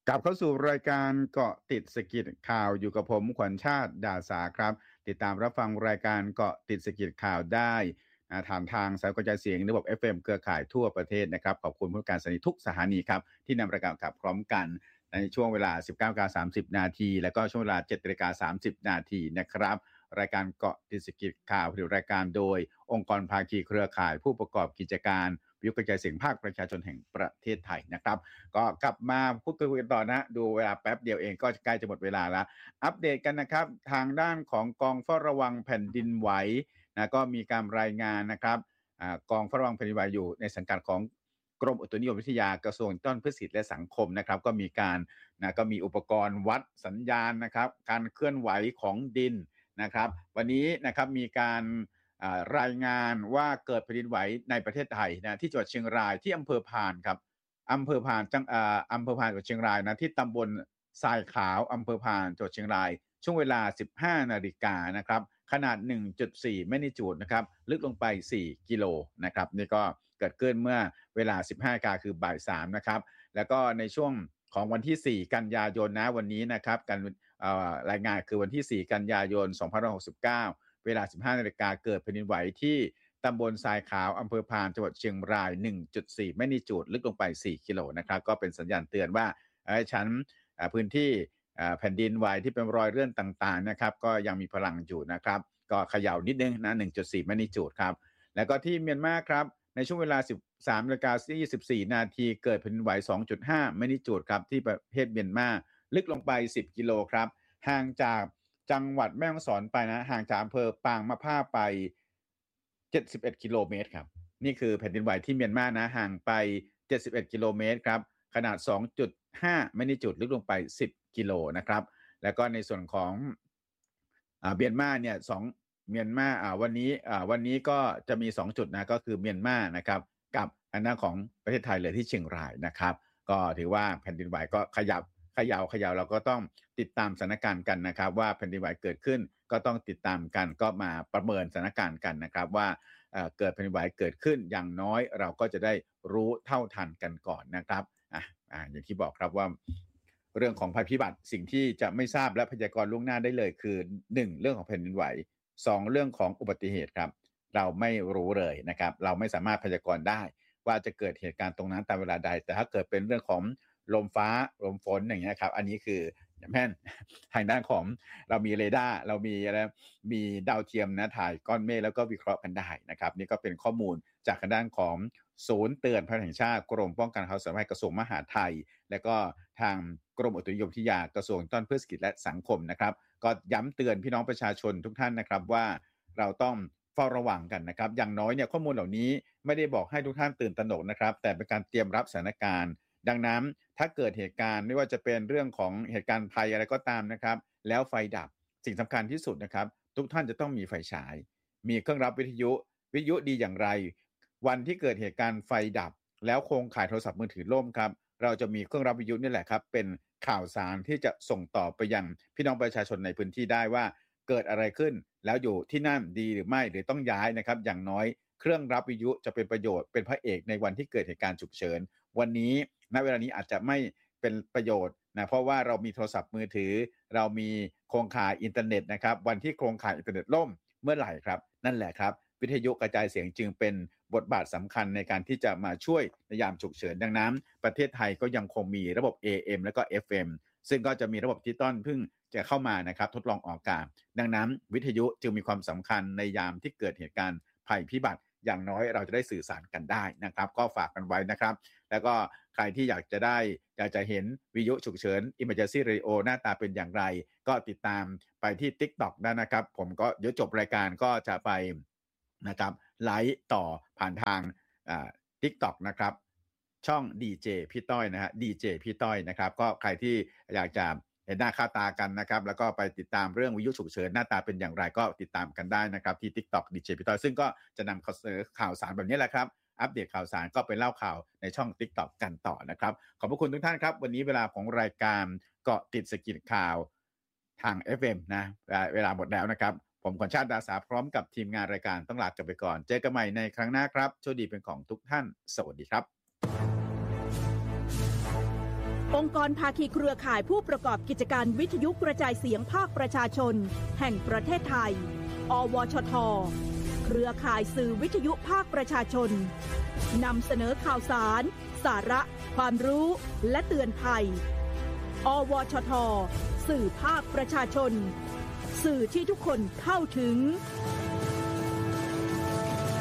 กลับเข้าสู่รายการเกาะติดสะกิดข่าวอยู่กับผมขวัญชาติดาษาครับติดตามรับฟังรายการเกาะติดสะกิดข่าวได้ผ่านทางสายกระจายเสียงระบบ FM เครือข่ายทั่วประเทศนะครับขอบคุณผู้การสนิททุกสถานีครับที่นำรายการขับพร้อมกันในช่วงเวลา 19:30 นาทีและก็ช่วงเวลา 7:30 นาทีนะครับรายการเกาะติดสะกิดข่าวผลิตรายการโดยองค์กรภาคีเครือข่ายผู้ประกอบกิจการวิทยุกระจายเสียงภาคประชาชนแห่งประเทศไทยนะครับก็กลับมาพูดคุยกันต่อนะดูเวลาแป๊บเดียวเองก็ใกล้จะหมดเวลาแล้วอัปเดตกันนะครับทางด้านของกองเฝ้าระวังแผ่นดินไหวนะก็มีการรายงานนะครับกองเฝ้าระวังแผ่นดินไหวอยู่ในสังกัดของกรมอุตุนิยมวิทยากระทรวงต้นพืชเศรษฐและสังคมนะครับก็มีการก็มีอุปกรณ์วัดสัญญาณนะครับการเคลื่อนไหวของดินนะครับวันนี้นะครับมีการรายงานว่าเกิดแผ่นดินไหวในประเทศไทยนะที่จังหวัดเชียงรายที่อำเภอพานครับอำเภอพานอำเภอพานจังหวัดเชียงรายนะที่ตำบลทรายขาวอำเภอพานจังหวัดเชียงรายช่วงเวลา 15 นาฬิกานะครับขนาด 1.4 แมกนิจูดนะครับลึกลงไป 4 กิโลนะครับนี่ก็เกิดขึ้นเมื่อเวลา 15 นาฬิกาคือบ่าย 3 นะครับแล้วก็ในช่วงของวันที่ 4 กันยายนนะวันนี้นะครับการรายงานคือวันที่ 4 กันยายน 2569 เวลา 15 นาฬิกาเกิดแผ่นดินไหวที่ตำบลทรายขาวอำเภอพานจังหวัดเชียงราย 1.4 แมกนิจูดลึกลงไป 4 กิโลนะครับก็เป็นสัญญาณเตือนว่าชั้นพื้นที่แผ่นดินไหวที่เป็นรอยเลื่อนต่างๆนะครับก็ยังมีพลังอยู่นะครับก็เขย่านิดนึงนะ 1.4 แมกนิจูดครับแล้วก็ที่เมียนมาครับในช่วงเวลา 13:24 นาทีเกิดแผ่นดินไหว 2.5 แมกนิจูดครับที่ประเทศเมียนมาลึกลงไป 10 กิโลครับห่างจากจังหวัดแม่ฮ่องสอนไปนะห่างจากอำเภอปางมะผ้าไป71 กิโลเมตรครับนี่คือแผ่นดินไหวที่เมียนมานะห่างไป71 กิโลเมตรครับขนาด 2.5 แมกนิจูดลึกลงไป 10 กิโลนะครับแล้วก็ในส่วนของเมียนมาเนี่ยเมียนมาวันนี้ก็จะมี2จุดนะก็คือเมียนมานะครับกับทางด้านของประเทศไทยเลยที่เชียงรายนะครับก็ถือว่าแผ่นดินไหวก็เขย่าเราก็ต้องติดตามสถานการณ์กันนะครับว่าแผ่นดินไหวเกิดขึ้นก็ต้องติดตามกันก็มาประเมินสถานการณ์กันนะครับว่าเกิดแผ่นดินไหวเกิดขึ้นอย่างน้อยเราก็จะได้รู้เท่าทันกันก่อนนะครับอย่างที่บอกครับว่าเรื่องของภัยพิบัติสิ่งที่จะไม่ทราบและพยากรณ์ล่วงหน้าได้เลยคือ1เรื่องของแผ่นดินไหว2เรื่องของอุบัติเหตุครับเราไม่รู้เลยนะครับเราไม่สามารถพยากรณ์ได้ว่าจะเกิดเหตุการณ์ตรงนั้นตามเวลาใดแต่ถ้าเกิดเป็นเรื่องของลมฟ้าลมฝนอย่างเงี้ยครับอันนี้คือแม่นทางด้านของเรามีเรดาร์เรามีอะไรมีดาวเทียมนะถ่ายก้อนเมฆแล้วก็วิเคราะห์กันได้นะครับนี่ก็เป็นข้อมูลจากทางด้านของศูนย์เตือนภัยแห่งชาติกรมป้องกันข่าวสารภัยกระทรวงมหาดไทยแล้วก็ทางกรมอุตุนิยมวิทยากระทรวงต้นพืชเศรษฐกิจและสังคมนะครับก็ย้ำเตือนพี่น้องประชาชนทุกท่านนะครับว่าเราต้องเฝ้าระวังกันนะครับอย่างน้อยเนี่ยข้อมูลเหล่านี้ไม่ได้บอกให้ทุกท่านตื่นตระหนกนะครับแต่เป็นการเตรียมรับสถานการณ์ดังนั้นถ้าเกิดเหตุการณ์ไม่ว่าจะเป็นเรื่องของเหตุการณ์ภัยอะไรก็ตามนะครับแล้วไฟดับสิ่งสำคัญที่สุดนะครับทุกท่านจะต้องมีไฟฉายมีเครื่องรับวิทยุดีอย่างไรวันที่เกิดเหตุการณ์ไฟดับแล้วโครงข่ายโทรศัพท์มือถือล่มครับเราจะมีเครื่องรับวิทยุนี่แหละครับเป็นข่าวสารที่จะส่งต่อไปยังพี่น้องประชาชนในพื้นที่ได้ว่าเกิดอะไรขึ้นแล้วอยู่ที่นั่นดีหรือไม่หรือต้องย้ายนะครับอย่างน้อยเครื่องรับวิทยุจะเป็นประโยชน์เป็นพระเอกในวันที่เกิดเหตุการณ์ฉุกเฉินวันนี้ณเวลานี้อาจจะไม่เป็นประโยชน์นะเพราะว่าเรามีโทรศัพท์มือถือเรามีโครงข่ายอินเทอร์เน็ตนะครับวันที่โครงข่ายอินเทอร์เน็ตล่มเมื่อไหร่ครับนั่นแหละครับวิทยุกระจายเสียงจึงเป็นบทบาทสำคัญในการที่จะมาช่วยในยามฉุกเฉินดังนั้นประเทศไทยก็ยังคงมีระบบ AM และก็ FM ซึ่งก็จะมีระบบดิจิตอลเพิ่งจะเข้ามานะครับทดลองออกอากาศดังนั้นวิทยุจึงมีความสำคัญในยามที่เกิดเหตุการณ์ภัยพิบัติอย่างน้อยเราจะได้สื่อสารกันได้นะครับก็ฝากกันไว้นะครับแล้วก็ใครที่อยากจะเห็นวิทยุฉุกเฉิน Emergency Radio หน้าตาเป็นอย่างไรก็ติดตามไปที่ TikTok ได้นะครับผมก็เดี๋ยวจบรายการก็จะไปนะครับไลฟ์ต่อผ่านทางTikTok นะครับช่องดีเจพี่ต้อยนะฮะดีเจพี่ต้อยนะครับก็ใครที่อยากจะเห็นหน้าค่าตากันนะครับแล้วก็ไปติดตามเรื่องวิทยุฉุกเฉินหน้าตาเป็นอย่างไรก็ติดตามกันได้นะครับที่ TikTok ดีเจพี่ต้อยซึ่งก็จะนำเสนอข่าวสารแบบนี้แหละครับอัปเดตข่าวสารก็ไปเล่าข่าวในช่อง TikTok กันต่อนะครับขอบพระคุณทุกท่านครับวันนี้เวลาของรายการเกาะติดสะกิดข่าวทาง FM นะเวลาหมดแล้วนะครับผมขวัญชาติดาษาพร้อมกับทีมงานรายการต้องลากันไปก่อนเจอกันใหม่ในครั้งหน้าครับโชคดีเป็นของทุกท่านสวัสดีครับองค์กรภาคีเครือข่ายผู้ประกอบกิจการวิทยุกระจายเสียงภาคประชาชนแห่งประเทศไทยอวชท.เครือข่ายสื่อวิทยุภาคประชาชนนำเสนอข่าวสารสาระความรู้และเตือนภัยอวชท.สื่อภาคประชาชนสื่อที่ทุกคนเข้าถึง